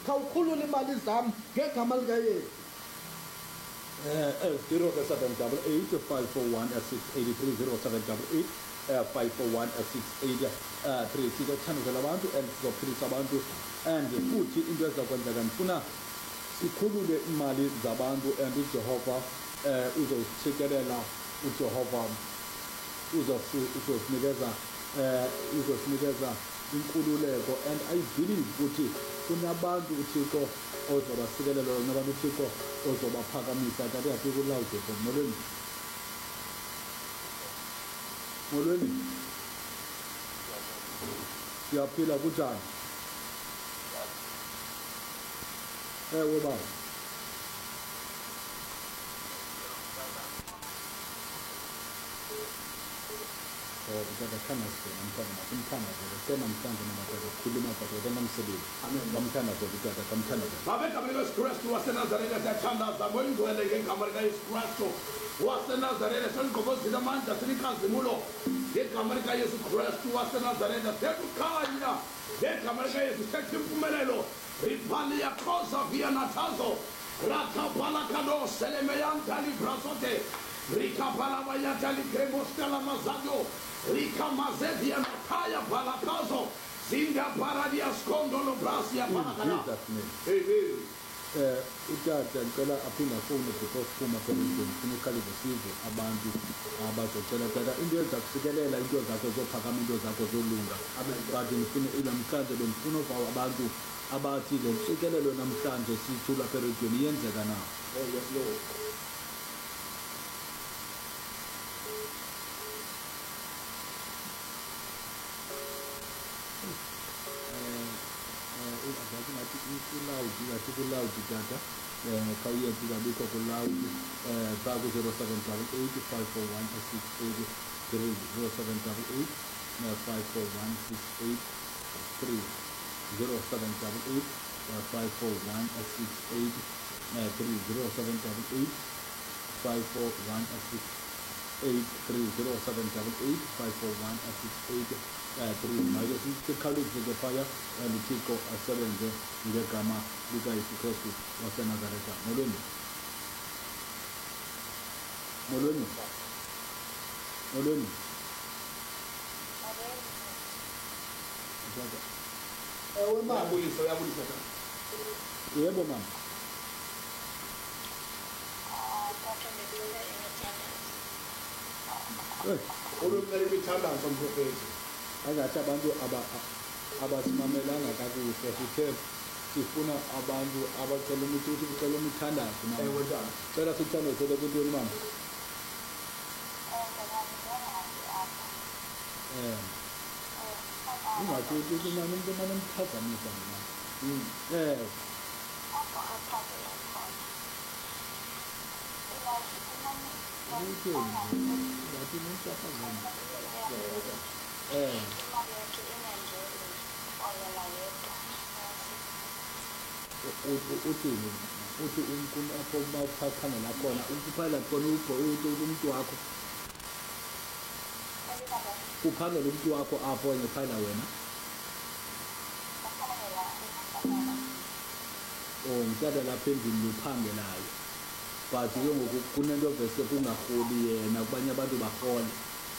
khawukhulule imali zam ngegama likaYesu. 0788 541 sizothandazela abantu and sizophilisa abantu and futhi into ezakwenzeka ndifuna sikhulule imali zabantu and uJehova uzosikelela uJehova uzosinikeza inkululeko and I believe ukuthi kunabantu uThixo ozobasikelela nabantu uThixo ozobaphakamisa kanti yafika ulawude molweni siyaphila kunjani ewe baba Utakakanaswe namhlanje masimthandaze senamhlanje namakhuluma kodwa namsebenzi bamthandaze utata bamthandaze babeka belos Kristu waseNazareth siyathandaza ngoyingcwele ngegama likaYesu Kristu waseNazareth sonigqobozile amandla sinikazimulo ngegama likaYesu Kristu waseNazareth sekukhanya ngegama likaYesu sethe impumelelo ripali yakhoza via natazo rakapala kado selemeyantali brasote rikapala bayatali kremostala mazado rikamazevia nakaya palakazo zinga paradia skondolo brasia palakana utata ngicela aphinda fone because phuma phezulu ufuna ukhalise sizo abantu abazocela tata into ezakufikelela into zakho zophakama into zakho zolunga kanti ngifuna namhlanje bengifuna uvawo abantu abathi le ntsikelelo namhlanje sithula peredioni iyenzeka na yes Lord kulawudi tata khawuyenza ingabikho kulawudi baku 0788 manje sikhalise ke phaya uThixo asebenze ngegama likaYesu Kristu waseNazaretha molweni Ewe mama uyabulisa yebo mama olumele imithandazo mprofeti angathi abantu abasimamelanga kakuhle sithe sifuna abantu abacela ukuthi ucela umthandazo ewe tata cela sithandazele kuntoni mama ungathi ukuthi mama umuntu manomphazamisa mina ukuthi ngathi nomphazamisa uthi unkulu apho mawuphakhangela khona ukuphela khona umuntu wakho uphangela umuntu wakho apho ngephela wena ngithatha lapha endlini uphangelayo but ke ngoku kunento vese kungaholi yena kubanye abantu bahole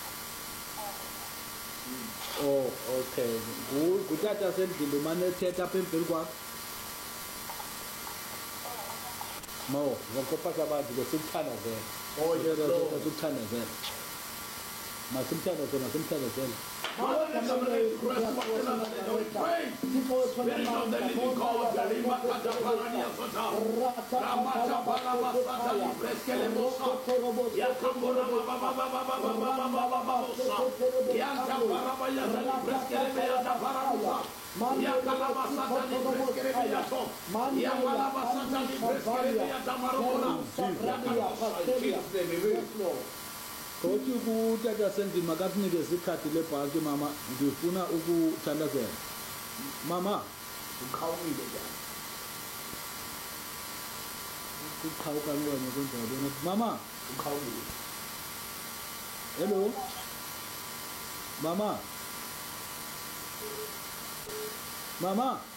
okay ngutata sendlini umane ethetha apha emveni kwakho ngokopasa abantu besikuthandazela sikuthandazela masimthandazela Kothi ukutata sendima makakunikeze ikhadi lebhanki mama ngifuna ukuthandazela mama ukhawulile njani ukukhawuka ngwane konjalo mama ukhawulile hello mama